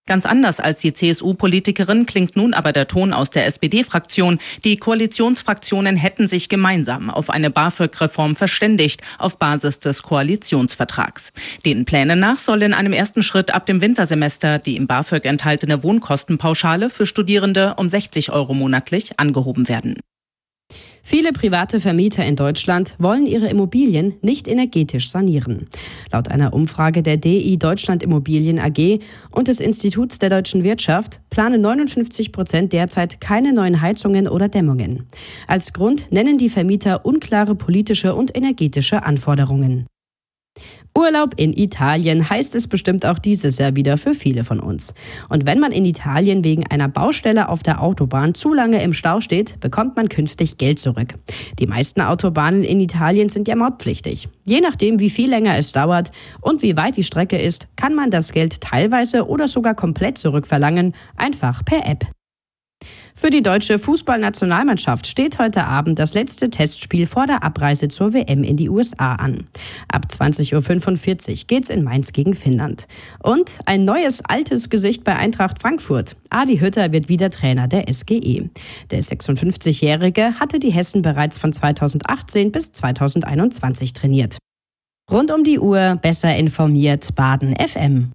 Ganz anders als die CSU-Politikerin klingt nun aber der Ton aus der SPD-Fraktion. Die Koalitionsfraktionen hätten sich gemeinsam auf eine BAföG-Reform verständigt, auf Basis des Koalitionsvertrags. Den Plänen nach soll in einem ersten Schritt ab dem Wintersemester die im BAföG enthaltene Wohnkostenpauschale für Studierende um 60 € monatlich angehoben werden. Viele private Vermieter in Deutschland wollen ihre Immobilien nicht energetisch sanieren. Laut einer Umfrage der DI Deutschland Immobilien AG und des Instituts der deutschen Wirtschaft planen 59% derzeit keine neuen Heizungen oder Dämmungen. Als Grund nennen die Vermieter unklare politische und energetische Anforderungen. Urlaub in Italien heißt es bestimmt auch dieses Jahr wieder für viele von uns. Und wenn man in Italien wegen einer Baustelle auf der Autobahn zu lange im Stau steht, bekommt man künftig Geld zurück. Die meisten Autobahnen in Italien sind ja mautpflichtig. Je nachdem, wie viel länger es dauert und wie weit die Strecke ist, kann man das Geld teilweise oder sogar komplett zurückverlangen, einfach per App. Für die deutsche Fußballnationalmannschaft steht heute Abend das letzte Testspiel vor der Abreise zur WM in die USA an. Ab 20:45 Uhr geht's in Mainz gegen Finnland. Und ein neues, altes Gesicht bei Eintracht Frankfurt. Adi Hütter wird wieder Trainer der SGE. Der 56-Jährige hatte die Hessen bereits von 2018 bis 2021 trainiert. Rund um die Uhr besser informiert Baden FM.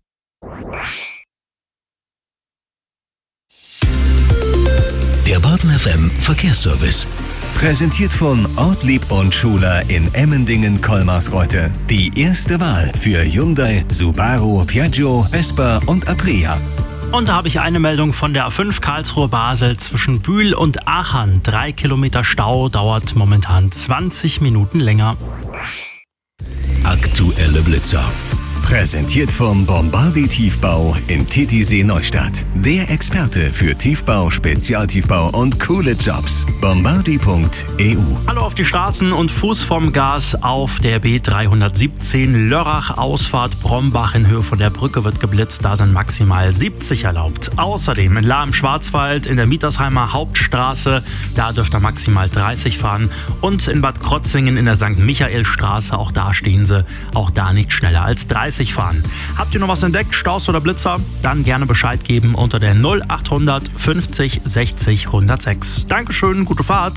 Der Baden FM Verkehrsservice. Präsentiert von Ortlieb und Schuler in Emmendingen-Kolmarsreuth. Die erste Wahl für Hyundai, Subaru, Piaggio, Vespa und Aprilia. Und da habe ich eine Meldung von der A5 Karlsruhe-Basel zwischen Bühl und Aachen. 3 Kilometer Stau, dauert momentan 20 Minuten länger. Aktuelle Blitzer. Präsentiert vom Bombardi Tiefbau in Titisee Neustadt. Der Experte für Tiefbau, Spezialtiefbau und coole Jobs. Bombardi.eu. Hallo auf die Straßen und Fuß vom Gas auf der B317 Lörrach Ausfahrt Brombach in Höhe von der Brücke wird geblitzt. Da sind maximal 70 erlaubt. Außerdem in Lahr im Schwarzwald in der Mietersheimer Hauptstraße. Da dürft ihr maximal 30 fahren. Und in Bad Krotzingen in der St. Michaelstraße. Auch da stehen sie. Auch da nicht schneller als 30 fahren. Habt ihr noch was entdeckt, Staus oder Blitzer? Dann gerne Bescheid geben unter der 0800 50 60 106. Dankeschön, gute Fahrt.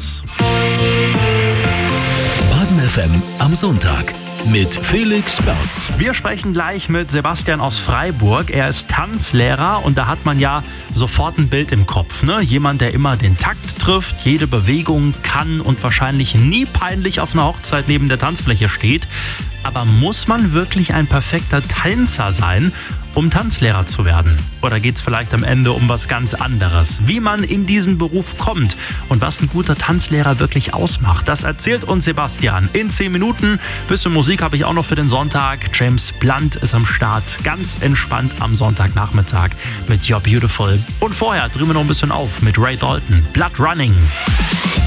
Baden FM am Sonntag mit Felix Berz. Wir sprechen gleich mit Sebastian aus Freiburg. Er ist Tanzlehrer und da hat man ja sofort ein Bild im Kopf. Ne? Jemand, der immer den Takt trifft, jede Bewegung kann und wahrscheinlich nie peinlich auf einer Hochzeit neben der Tanzfläche steht. Aber muss man wirklich ein perfekter Tänzer sein, um Tanzlehrer zu werden? Oder geht es vielleicht am Ende um was ganz anderes? Wie man in diesen Beruf kommt und was ein guter Tanzlehrer wirklich ausmacht, das erzählt uns Sebastian in 10 Minuten. Bisschen Musik habe ich auch noch für den Sonntag. James Blunt ist am Start, ganz entspannt am Sonntagnachmittag mit You're Beautiful. Und vorher drehen wir noch ein bisschen auf mit Ray Dalton, Blood Running.